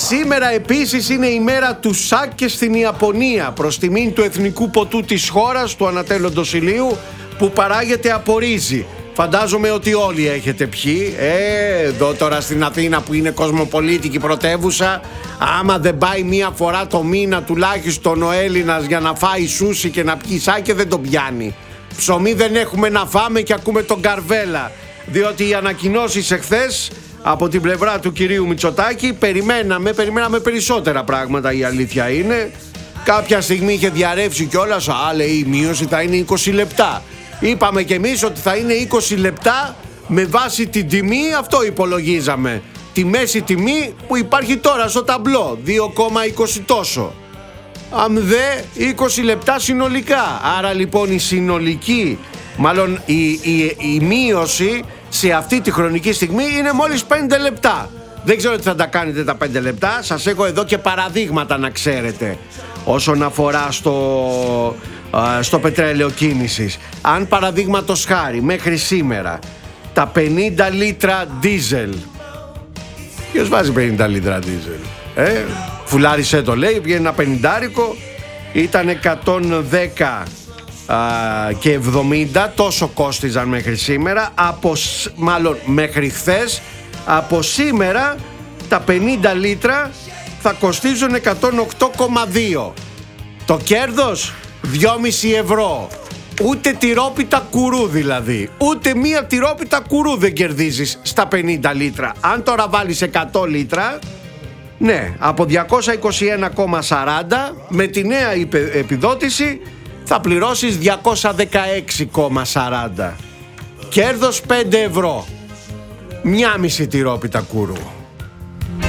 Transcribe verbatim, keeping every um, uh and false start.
σήμερα επίσης είναι η μέρα του σάκε στην Ιαπωνία, προς τιμήν του εθνικού ποτού της χώρας, του ανατέλλοντος ηλίου, που παράγεται από ρύζι. Φαντάζομαι ότι όλοι έχετε πιει. Ε, εδώ τώρα στην Αθήνα που είναι κοσμοπολίτικη πρωτεύουσα, άμα δεν πάει μία φορά το μήνα τουλάχιστον ο Έλληνας για να φάει σούσι και να πιει σάκε, δεν τον πιάνει. Ψωμί δεν έχουμε να φάμε και ακούμε τον Καρβέλα. Διότι οι ανακοινώσεις εχθές από την πλευρά του κυρίου Μητσοτάκη περιμέναμε, περιμέναμε περισσότερα πράγματα, η αλήθεια είναι. Κάποια στιγμή είχε διαρρεύσει κιόλας, α, λέει, η μείωση θα είναι είκοσι λεπτά. Είπαμε κι εμείς ότι θα είναι είκοσι λεπτά με βάση την τιμή, αυτό υπολογίζαμε. Τη μέση τιμή που υπάρχει τώρα στο ταμπλό, δύο κόμμα είκοσι τόσο. Αν δε είκοσι λεπτά συνολικά. Άρα λοιπόν η συνολική, μάλλον η, η, η μείωση σε αυτή τη χρονική στιγμή είναι μόλις πέντε λεπτά. Δεν ξέρω τι θα τα κάνετε τα πέντε λεπτά. Σας έχω εδώ και παραδείγματα να ξέρετε όσον αφορά στο, στο πετρέλαιο κίνησης. Αν παραδείγματος χάρη μέχρι σήμερα τα πενήντα λίτρα δίζελ, ποιος βάζει πενήντα λίτρα δίζελ, ε? Φουλάρισε το, λέει, βγαίνει ένα πενηντάρικο, ήταν εκατόν δέκα α, και εβδομήντα, τόσο κόστιζαν μέχρι σήμερα, από, μάλλον μέχρι χθες. Από σήμερα τα πενήντα λίτρα θα κοστίζουν εκατόν οκτώ κόμμα δύο. Το κέρδος δυόμισι ευρώ. Ούτε τυρόπιτα κουρού δηλαδή. Ούτε μία τυρόπιτα κουρού δεν κερδίζεις στα πενήντα λίτρα. Αν τώρα βάλεις εκατό λίτρα, ναι, από διακόσια είκοσι ένα κόμμα σαράντα με τη νέα επιδότηση θα πληρώσεις διακόσια δεκαέξι κόμμα σαράντα. Κέρδος πέντε ευρώ. Μια μισή τυρόπιτα κουρού.